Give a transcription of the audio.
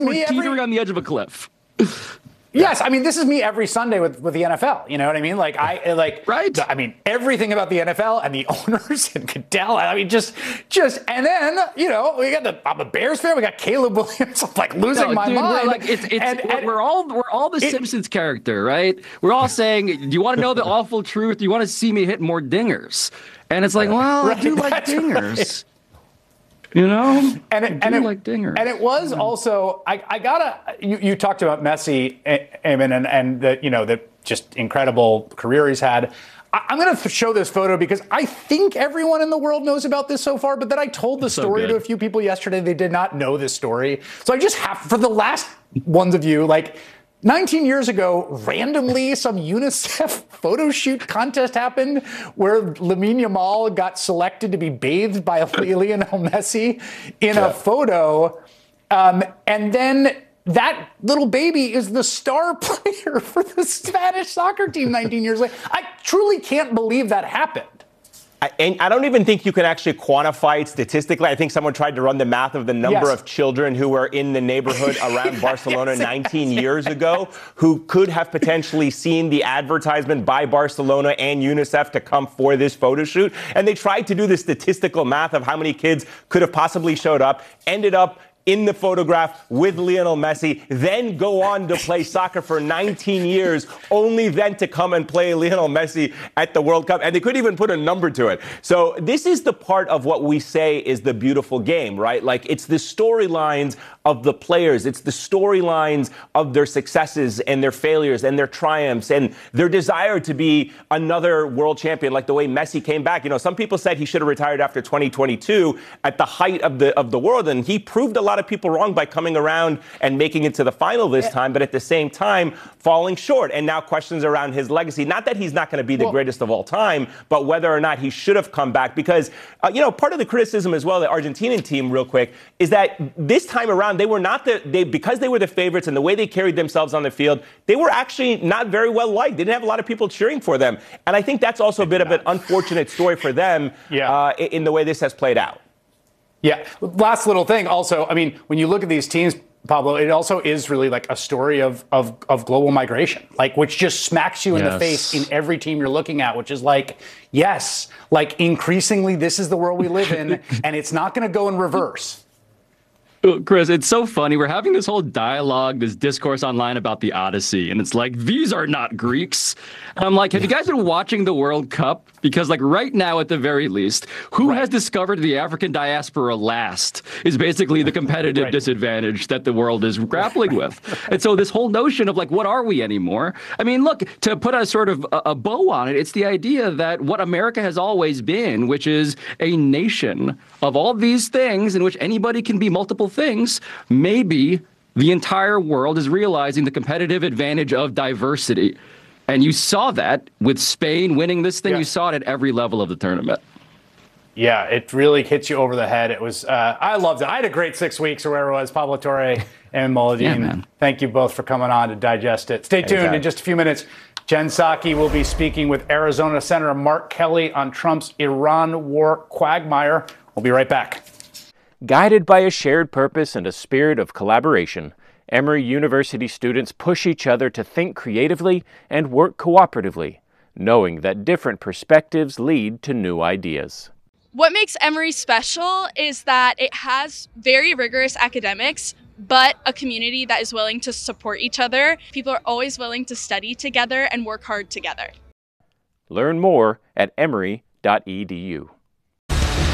We're teetering on the edge of a cliff. Yes, I mean, this is me every Sunday with the NFL. You know what I mean? Like, right. I mean, everything about the NFL and the owners and Goodell. I mean, just, and then, you know, I'm a Bears fan. We got Caleb Williams. I'm like losing my mind. We're all the Simpsons character, right? We're all saying, do you want to know the awful truth? Do you want to see me hit more dingers? And it's like, well, I do like dingers. Right. You know, and it was also you talked about Messi, Eamon, and the just incredible career he's had. I'm going to show this photo because I think everyone in the world knows about this so far, but then I told the story to a few people yesterday. They did not know this story, so I just have for the last ones of you 19 years ago, randomly, some UNICEF photo shoot contest happened where Lamine Yamal got selected to be bathed by Lionel Messi in a photo. And then that little baby is the star player for the Spanish soccer team 19 years later. I truly can't believe that happened. And I don't even think you can actually quantify it statistically. I think someone tried to run the math of the number of children who were in the neighborhood around Barcelona 19 years ago who could have potentially seen the advertisement by Barcelona and UNICEF to come for this photo shoot. And they tried to do the statistical math of how many kids could have possibly showed up, ended up in the photograph with Lionel Messi, then go on to play soccer for 19 years, only then to come and play Lionel Messi at the World Cup. And they couldn't even put a number to it. So this is the part of what we say is the beautiful game, right? Like, it's the storylines of the players. It's the storylines of their successes and their failures and their triumphs and their desire to be another world champion, like the way Messi came back. You know, some people said he should have retired after 2022 at the height of the world, and he proved a lot of people wrong by coming around and making it to the final this time, but at the same time falling short. And now questions around his legacy. Not that he's not going to be the greatest of all time, but whether or not he should have come back. Because, part of the criticism as well, the Argentinian team, real quick, is that this time around, they were not because they were the favorites and the way they carried themselves on the field, they were actually not very well liked. They didn't have a lot of people cheering for them. And I think that's also a bit of an unfortunate story for them in the way this has played out. Yeah. Last little thing also, I mean, when you look at these teams, Pablo, it also is really like a story of global migration, which just smacks you in the face in every team you're looking at, which is increasingly this is the world we live in and it's not going to go in reverse. Chris, it's so funny. We're having this whole dialogue, this discourse online about the Odyssey, and it's like, these are not Greeks. And I'm like, have you guys been watching the World Cup? Because right now, at the very least, who has discovered the African diaspora last is basically the competitive disadvantage that the world is grappling with. And so this whole notion of what are we anymore? I mean, look, to put a sort of a bow on it, it's the idea that what America has always been, which is a nation of all these things in which anybody can be multiple things, maybe the entire world is realizing the competitive advantage of diversity. And you saw that with Spain winning this thing. You saw it at every level of the tournament. Yeah, it really hits you over the head. It was, I loved it. I had a great 6 weeks or wherever it was. Pablo Torre and Moladin. Thank you both for coming on to digest it. Stay tuned. In just a few minutes, Jen Psaki will be speaking with Arizona Senator Mark Kelly on Trump's Iran war quagmire. We'll be right back. Guided by a shared purpose and a spirit of collaboration, Emory University students push each other to think creatively and work cooperatively, knowing that different perspectives lead to new ideas. What makes Emory special is that it has very rigorous academics, but a community that is willing to support each other. People are always willing to study together and work hard together. Learn more at emory.edu.